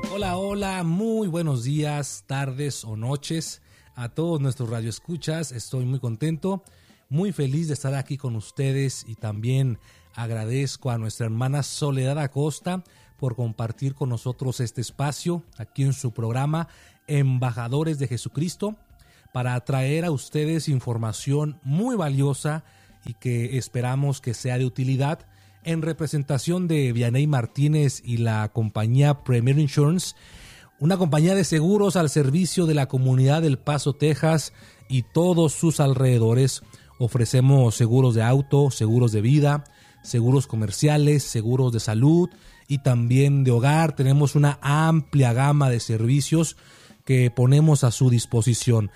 Hola, hola, muy buenos días, tardes o noches a todos nuestros radioescuchas. Estoy muy contento, muy feliz de estar aquí con ustedes y también agradezco a nuestra hermana Soledad Acosta por compartir con nosotros este espacio aquí en su programa Embajadores de Jesucristo para traer a ustedes información muy valiosa y que esperamos que sea de utilidad. En representación de Vianey Martínez y la compañía Premier Insurance, una compañía de seguros al servicio de la comunidad del Paso, Texas y todos sus alrededores, ofrecemos seguros de auto, seguros de vida, seguros comerciales, seguros de salud y también de hogar. Tenemos una amplia gama de servicios que ponemos a su disposición.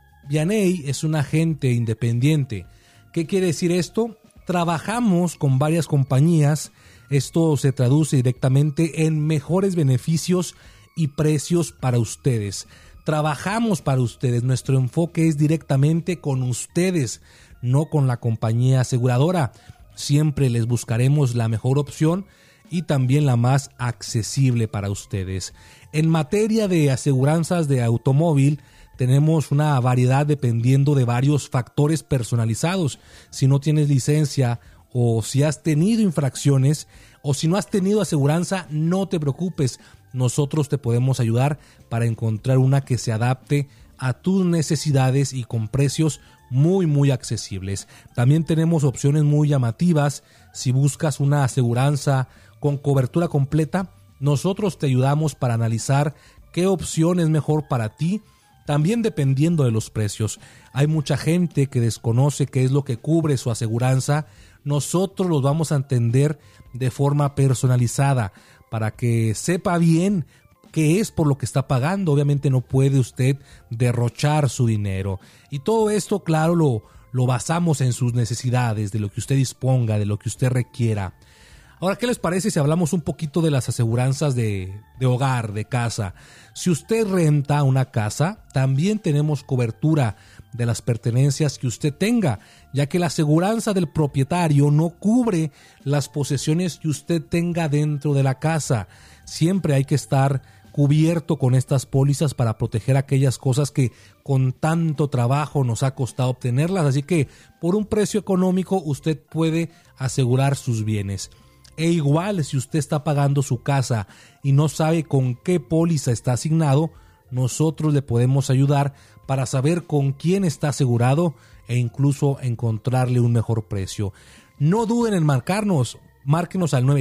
Vianey es un agente independiente. ¿Qué quiere decir esto? Trabajamos con varias compañías. Esto se traduce directamente en mejores beneficios y precios para ustedes. Trabajamos para ustedes. Nuestro enfoque es directamente con ustedes, no con la compañía aseguradora. Siempre les buscaremos la mejor opción y también la más accesible para ustedes. En materia de aseguranzas de automóvil, tenemos una variedad dependiendo de varios factores personalizados. Si no tienes licencia o si has tenido infracciones o si no has tenido aseguranza, no te preocupes. Nosotros te podemos ayudar para encontrar una que se adapte a tus necesidades y con precios muy accesibles. También tenemos opciones muy llamativas. Si buscas una aseguranza con cobertura completa, nosotros te ayudamos para analizar qué opción es mejor para ti. También dependiendo de los precios. Hay mucha gente que desconoce qué es lo que cubre su aseguranza. Nosotros los vamos a entender de forma personalizada para que sepa bien qué es por lo que está pagando. Obviamente no puede usted derrochar su dinero. Y todo esto, claro, lo basamos en sus necesidades, de lo que usted disponga, de lo que usted requiera. Ahora, ¿qué les parece si hablamos un poquito de las aseguranzas de hogar, de casa? Si usted renta una casa, también tenemos cobertura de las pertenencias que usted tenga, ya que la aseguranza del propietario no cubre las posesiones que usted tenga dentro de la casa. Siempre hay que estar cubierto con estas pólizas para proteger aquellas cosas que con tanto trabajo nos ha costado obtenerlas. Así que por un precio económico usted puede asegurar sus bienes. E igual, si usted está pagando su casa y no sabe con qué póliza está asignado, nosotros le podemos ayudar para saber con quién está asegurado e incluso encontrarle un mejor precio. No duden en marcarnos. Márquenos al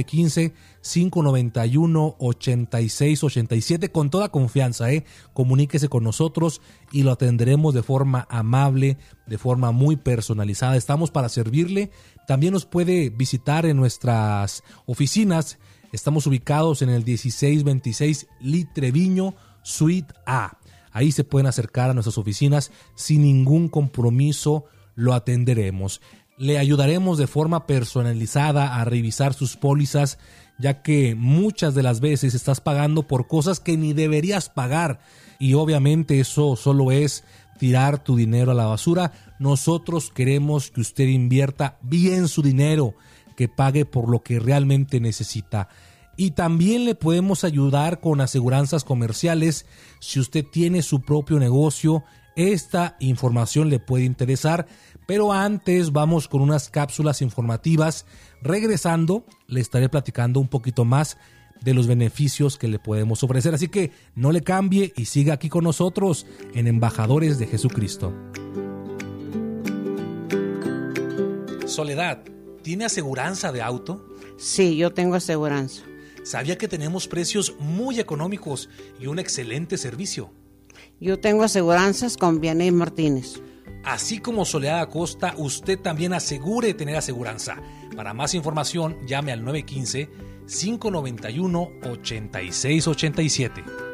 915-591-8687 con toda confianza. Comuníquese con nosotros y lo atenderemos de forma amable, de forma muy personalizada. Estamos para servirle. También nos puede visitar en nuestras oficinas. Estamos ubicados en el 1626 Lee Treviño, Suite A. Ahí se pueden acercar a nuestras oficinas sin ningún compromiso. Lo atenderemos. Le ayudaremos de forma personalizada a revisar sus pólizas, ya que muchas de las veces estás pagando por cosas que ni deberías pagar y obviamente eso solo es tirar tu dinero a la basura. Nosotros queremos que usted invierta bien su dinero, que pague por lo que realmente necesita. Y también le podemos ayudar con aseguranzas comerciales. Si usted tiene su propio negocio, esta información le puede interesar. Pero antes vamos con unas cápsulas informativas. Regresando, le estaré platicando un poquito más de los beneficios que le podemos ofrecer. Así que no le cambie y siga aquí con nosotros en Embajadores de Jesucristo. Soledad, ¿tiene aseguranza de auto? Sí, yo tengo aseguranza. ¿Sabía que tenemos precios muy económicos y un excelente servicio? Yo tengo aseguranzas con Vianey Martínez. Así como Soledad Acosta, usted también asegure tener aseguranza. Para más información, llame al 915-591-8687.